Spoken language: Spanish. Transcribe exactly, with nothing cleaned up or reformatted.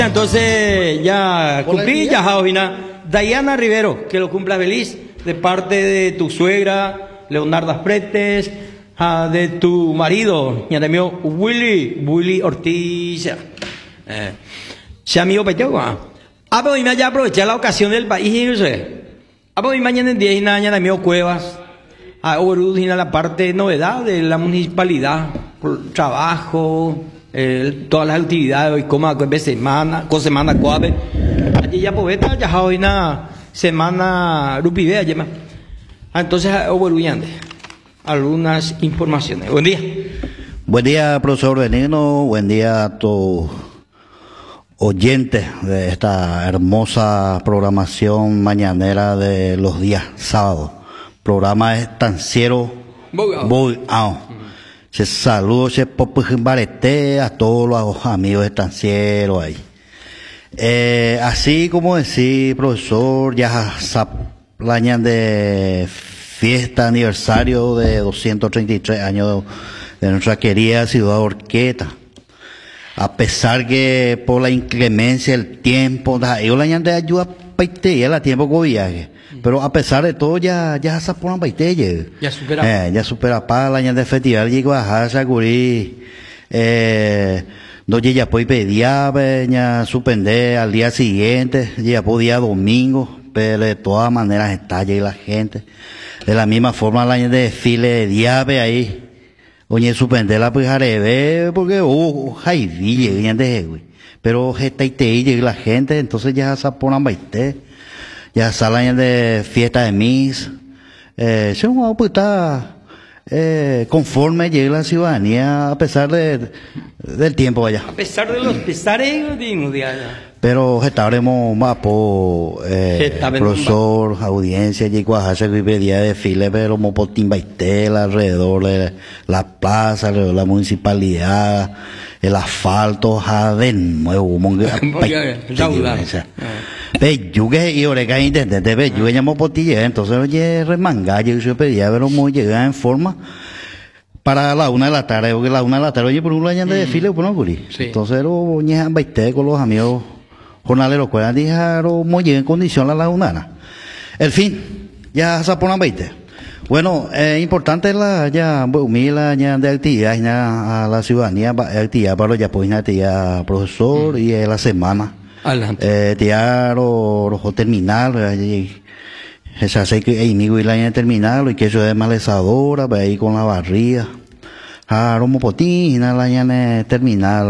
Entonces ya cumplí, ya Jauvina. Diana Rivero, que lo cumpla feliz, de parte de tu suegra, Leonardo Pretes, uh, de tu marido, ña mío, Willy, Willy Ortiz. Eh, se amigo Pechoa. Ah, pero ya aprovechar la ocasión del país, yo sé. Ah, pero mañana en día, y nada, mío Cuevas. Ah, origina la parte novedad de la municipalidad, por trabajo, eh, todas las actividades, hoy como de semana, con semana cuave. Allí ya poveta, ya hoy una semana rupidea, ya. Entonces, overuyande, algunas informaciones. Buen día. Buen día, profesor Benigno, buen día a tu oyentes de esta hermosa programación mañanera de los días sábados. Programa estanciero Boiao. Se saludo, se popujimbarete a todos los amigos estancieros ahí. Eh, así como decía, profesor, ya planean de fiesta aniversario de doscientos treinta y tres años de nuestra querida ciudad de Orqueta. A pesar que por la inclemencia del tiempo, yo la de ayuda paite ya la tiempo con viaje. Pero a pesar de todo ya ya se ponen paite ya supera eh, ya supera para la de festival llegó a Sagurí eh donde ya puede pedir ya suspender al día siguiente, ya podía domingo, pero de todas maneras está allí la gente. De la misma forma la de desfile de diabe ahí. Oye, suspender la pues jarebe porque oh, hay ville de güey. Pero está y la gente, entonces ya se ponen baite. Ya salen de fiesta de mis. Eh, se un pues está eh, conforme llega la ciudadanía a pesar de, del tiempo allá. A pesar de los pesares, digo, de allá. Pero estaremos más por eh, profesor, audiencia, y cuajarse que pedía desfile, pero mo por Timbaistel, alrededor de la plaza, alrededor de la municipalidad, el asfalto, ja, de nuevo, ve, yo que y ahora que intendente, ve, yo llamo por ti, entonces oye, remanga, yo se pedía, pero muy llegar en forma para la una de la tarde, porque la una de la tarde, oye, por un año de desfile, pues no, Curi. Entonces, lo ñejan baité con los amigos jornaleros, cuando dijeron, muy en condición la lagunana. El fin, ya se ponen veinte. Bueno, es eh, importante la, ya, humilde, ya, de actividad, ya, a la ciudadanía, actividad para los ya, pues, actividad profesor, mm. y eh, la semana. Adelante. Eh, ya, los terminal, esa sé que hay amigo y la ya terminal, y que eso es malezadora, ahí con la barriga. Ah, romo potina, la ya terminal.